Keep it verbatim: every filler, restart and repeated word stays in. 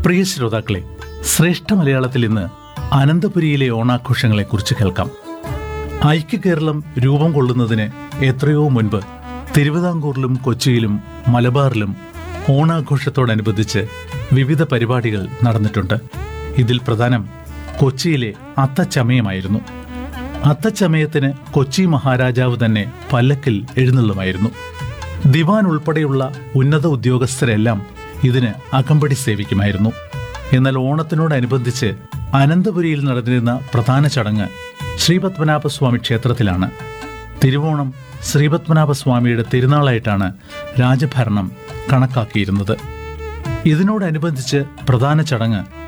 പ്രിയ ശ്രോതാക്കളെ, ശ്രേഷ്ഠ മലയാളത്തിൽ ഇന്ന് അനന്തപുരിയിലെ ഓണാഘോഷങ്ങളെക്കുറിച്ച് കേൾക്കാം. ഐക്യ കേരളം രൂപം കൊള്ളുന്നതിന് എത്രയോ മുൻപ് തിരുവിതാംകൂറിലും കൊച്ചിയിലും മലബാറിലും ഓണാഘോഷത്തോടനുബന്ധിച്ച് വിവിധ പരിപാടികൾ നടന്നിട്ടുണ്ട്. ഇതിൽ പ്രധാനം കൊച്ചിയിലെ അത്തച്ചമയമായിരുന്നു. അത്തച്ചമയത്തിന് കൊച്ചി മഹാരാജാവ് തന്നെ പല്ലക്കിൽ എഴുന്നള്ളുമായിരുന്നു. ദിവാൻ ഉൾപ്പെടെയുള്ള ഉന്നത ഉദ്യോഗസ്ഥരെല്ലാം ഇതിന് അകമ്പടി സേവിക്കുമായിരുന്നു. എന്നാൽ ഓണത്തിനോടനുബന്ധിച്ച് അനന്തപുരിയിൽ നടന്നിരുന്ന പ്രധാന ചടങ്ങ് ശ്രീപത്മനാഭസ്വാമി ക്ഷേത്രത്തിലാണ്. തിരുവോണം ശ്രീപത്മനാഭസ്വാമിയുടെ തിരുനാളായിട്ടാണ് രാജഭരണം കണക്കാക്കിയിരുന്നത്. ഇതിനോടനുബന്ധിച്ച് പ്രധാന ചടങ്ങ്